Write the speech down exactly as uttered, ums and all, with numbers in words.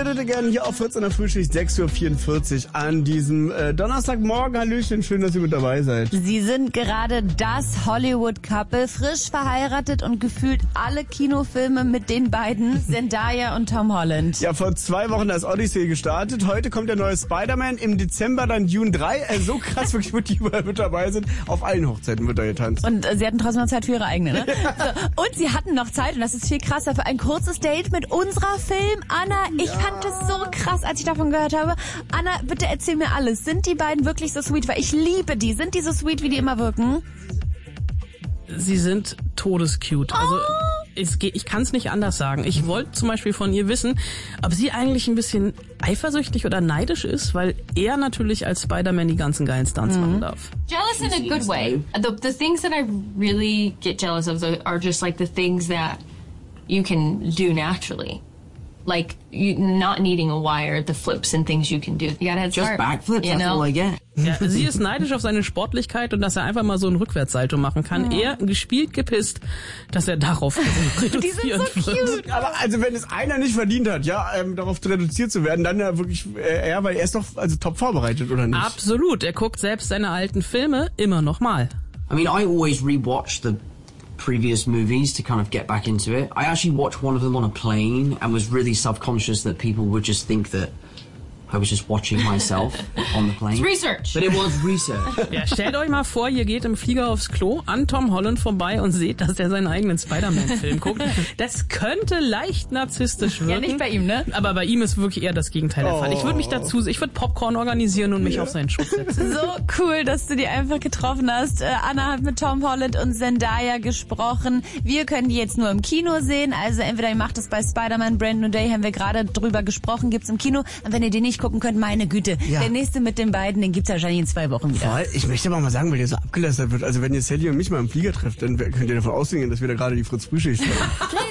bitte gerne hier auf vierzehn Uhr Frühschicht, sechs Uhr vierundvierzig an diesem äh, Donnerstagmorgen. Hallöchen, schön, dass ihr mit dabei seid. Sie sind gerade das Hollywood-Couple, frisch verheiratet und gefühlt alle Kinofilme mit den beiden, Zendaya und Tom Holland. Ja, vor zwei Wochen ist Odyssey gestartet. Heute kommt der neue Spider-Man. Im Dezember dann Dune drei. Äh, so krass, wirklich, wo die überall mit dabei sind. Auf allen Hochzeiten wird da getanzt. Und äh, sie hatten trotzdem noch Zeit für ihre eigene, ne? So, und sie hatten noch Zeit, und das ist viel krasser, für ein kurzes Date mit unserer Film. Anna, ich ja. fand das so krass, als ich davon gehört habe. Anna, bitte erzähl mir alles. Sind die beiden wirklich so sweet? Weil ich liebe die. Sind die so sweet, wie die immer wirken? Sie sind todescute. Also es geht, ich kann es nicht anders sagen. Ich wollte zum Beispiel von ihr wissen, ob sie eigentlich ein bisschen eifersüchtig oder neidisch ist, weil er natürlich als Spider-Man die ganzen geilen Stunts mhm. machen darf. Jealous in a good way. The, the things that I really get jealous of are just like the things that you can do naturally. Like, you not needing a wire, the flips and things you can do. You gotta head Just start, backflips, you that's know? all I get. Ja, sie ist neidisch auf seine Sportlichkeit und dass er einfach mal so ein Rückwärtssalto machen kann. Ja. Er gespielt gepisst, dass er darauf reduziert Die sind so wird. cute. Aber also wenn es einer nicht verdient hat, ja, ähm, darauf reduziert zu werden, dann ja wirklich äh, er, weil er ist doch also top vorbereitet, oder nicht? Absolut. Er guckt selbst seine alten Filme immer noch mal. I mean, I always rewatch the previous movies to kind of get back into it. I actually watched one of them on a plane and was really self-conscious that people would just think that I was just watching myself on the plane. It's research. But it was research. Ja, stellt euch mal vor, ihr geht im Flieger aufs Klo an Tom Holland vorbei und seht, dass er seinen eigenen Spider-Man-Film guckt. Das könnte leicht narzisstisch wirken. Ja, nicht bei ihm, ne? Aber bei ihm ist wirklich eher das Gegenteil der Fall. Ich würde mich dazu, ich würde Popcorn organisieren und mich ja. auf seinen Schoß setzen. So cool, dass du die einfach getroffen hast. Äh, Anna hat mit Tom Holland und Zendaya gesprochen. Wir können die jetzt nur im Kino sehen. Also entweder ihr macht es bei Spider-Man Brand New Day, haben wir gerade drüber gesprochen, gibt's im Kino. Und wenn ihr den nicht gucken könnt, meine Güte, ja. der nächste mit den beiden, den gibt's wahrscheinlich in zwei Wochen wieder. Voll. Ich möchte aber mal sagen, weil der so abgelästert wird, also wenn ihr Sally und mich mal im Flieger trefft, dann könnt ihr davon ausgehen, dass wir da gerade die Fritz-Frühschicht haben.